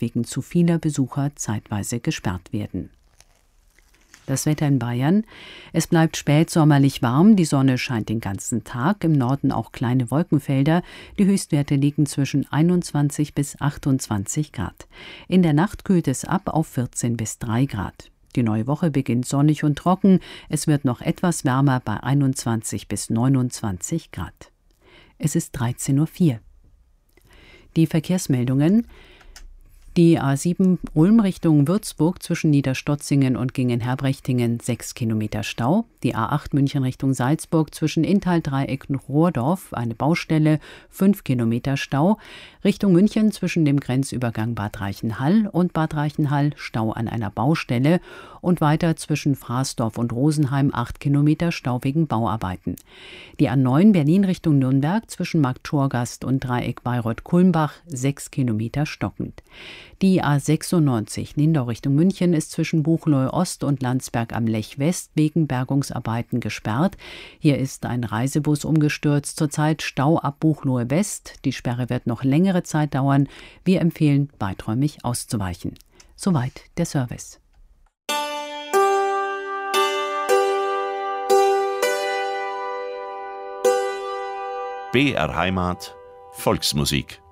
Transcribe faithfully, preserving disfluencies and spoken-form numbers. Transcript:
wegen zu vieler Besucher zeitweise gesperrt werden. Das Wetter in Bayern. Es bleibt spätsommerlich warm, die Sonne scheint den ganzen Tag, im Norden auch kleine Wolkenfelder. Die Höchstwerte liegen zwischen einundzwanzig bis achtundzwanzig Grad. In der Nacht kühlt es ab auf vierzehn bis drei Grad. Die neue Woche beginnt sonnig und trocken. Es wird noch etwas wärmer bei einundzwanzig bis neunundzwanzig Grad. Es ist dreizehn Uhr vier. Die Verkehrsmeldungen. Die A sieben Ulm Richtung Würzburg zwischen Niederstotzingen und Gingen-Herbrechtingen sechs Kilometer Stau. Die A acht München Richtung Salzburg zwischen Inntal-Dreieck und Rohrdorf eine Baustelle, fünf Kilometer Stau. Richtung München zwischen dem Grenzübergang Bad Reichenhall und Bad Reichenhall Stau an einer Baustelle und weiter zwischen Fraßdorf und Rosenheim acht Kilometer Stau wegen Bauarbeiten. Die A neun Berlin Richtung Nürnberg zwischen Marktschorgast und Dreieck Bayreuth-Kulmbach sechs Kilometer stockend. Die A sechsundneunzig Lindau Richtung München ist zwischen Buchloe Ost und Landsberg am Lech West wegen Bergungsarbeiten gesperrt. Hier ist ein Reisebus umgestürzt, zurzeit Stau ab Buchloe West. Die Sperre wird noch längere Zeit dauern. Wir empfehlen, weiträumig auszuweichen. Soweit der Service. B R Heimat Volksmusik.